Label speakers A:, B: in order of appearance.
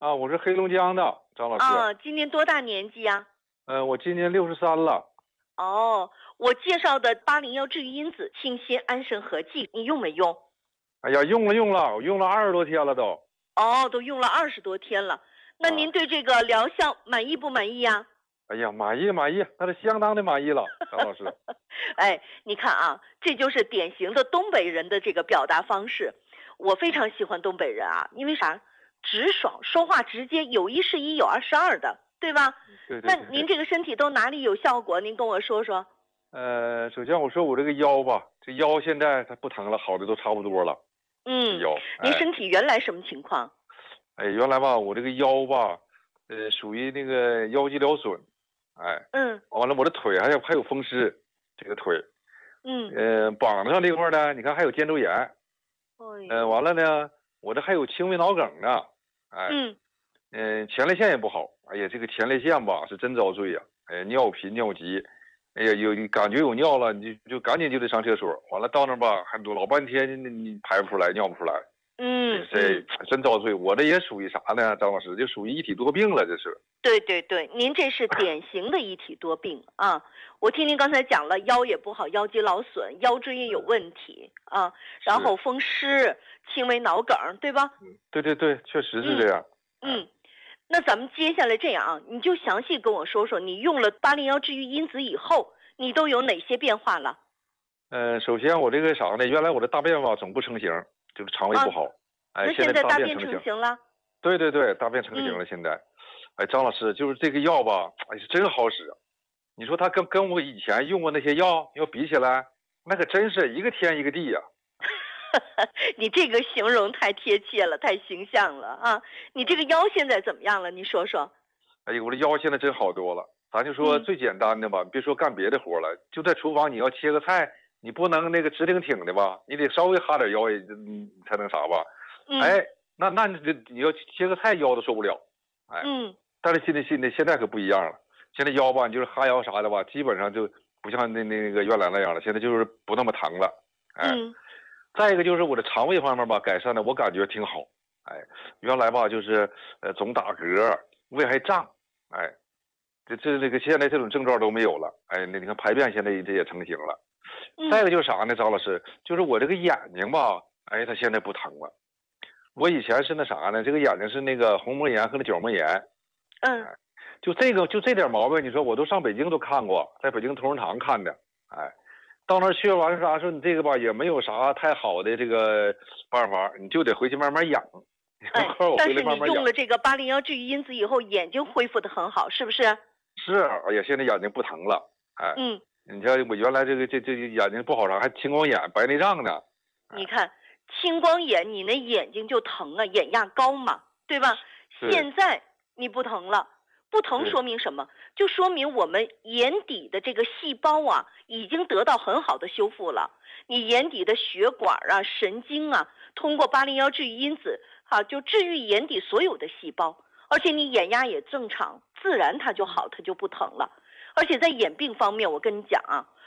A: 啊，我是黑龙江的张老师。
B: 啊，今年多大年纪呀？
A: 我今年63了。
B: 哦，我介绍的801治愈因子清心安神合剂，你用没用？
A: 哎呀，用了，我用了20多天了都。
B: 哦，都用了20多天了。那您对这个疗效满意不满意呀？
A: 哎呀，满意，那是相当的满意了，张老师。
B: 哎，你看啊，这就是典型的东北人的这个表达方式。我非常喜欢东北人啊，因为啥？直爽，说话直接，有一是一，有二是二的，对吧？
A: 对。
B: 那您这个身体都哪里有效果？您跟我说说。
A: 首先我说我这个腰吧，这腰现在它不疼了，好的都差不多了。腰。
B: 您身体原来什么情况？
A: 原来吧，我这个腰吧，属于那个腰肌劳损。完了我的腿还有风湿，这个腿。膀子上这块呢，你看还有肩周炎。完了呢，我这还有轻微脑梗呢。前列腺也不好。哎呀，这个前列腺吧是真遭罪呀。尿频尿急。哎呀，感觉有尿了，你就赶紧就得上厕所。完了到那吧，还老半天你排不出来，尿不出来。这真遭罪。我这也属于啥呢？张老师，就属于一体多病了，这是。
B: 对，您这是典型的一体多病啊！我听您刚才讲了，腰也不好，腰肌劳损，腰椎也有问题啊，然后风湿、轻微脑梗，对吧？
A: 对，确实是这样。
B: 那咱们接下来这样啊，你就详细跟我说说，你用了801治愈因子以后，你都有哪些变化了？
A: 首先我这个啥呢？原来我的大便吧总不成型，就是肠胃不好。
B: 那现在大便成型了？
A: 对，大便成型了。现在，张老师，就是这个药吧，是真好使。你说它跟我以前用过那些药要比起来，那可真是一个天一个地呀。
B: 你这个形容太贴切了，太形象了啊！你这个腰现在怎么样了？你说说。
A: 哎呀，我的腰现在真好多了。咱就说最简单的吧，别说干别的活了，就在厨房你要切个菜，你不能那个直挺挺的吧，你得稍微哈点腰也才能啥吧。那你要切个菜腰都受不了。但是现在可不一样了，现在腰吧，你就是哈腰啥的吧，基本上就不像那个原来那样了，现在就是不那么疼了。再一个就是我的肠胃方面吧改善的，我感觉挺好。原来吧就是总打嗝，胃还胀。这个现在这种症状都没有了。那你看排便现在这也成型了。再一个就是啥呢，张老师，就是我这个眼睛吧，它现在不疼了。我以前是那啥呢，这个眼睛是那个虹膜炎和那角膜炎。就这点毛病，你说我都上北京都看过，在北京同仁堂看的。到那儿去完啥说你这个吧也没有啥太好的这个办法，你就得回去慢慢养。
B: 但是你用了这个801治愈因子以后，眼睛恢复的很好，是不是？
A: 是。哎呀，现在眼睛不疼了。你像我原来这眼睛不好啥，还青光眼、白内障呢。
B: 你看青光眼，你那眼睛就疼啊，眼压高嘛，对吧？现在你不疼了。不疼说明什么？就说明我们眼底的这个细胞啊，已经得到很好的修复了。你眼底的血管啊、神经啊，通过801治愈因子，就治愈眼底所有的细胞，而且你眼压也正常，自然它就好，它就不疼了。而且在眼病方面，我跟你讲啊，